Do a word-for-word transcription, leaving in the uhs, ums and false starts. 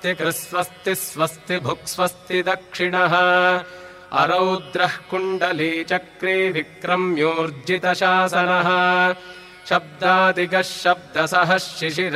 स्वस्ति कृस्वस्ति स्वस्ति भुक्स्वस्ति दक्षिणः अरौद्रः कुण्डली चक्रे विक्रम्योर्जितशासनः शब्दादिगः शब्दसः शिशिरः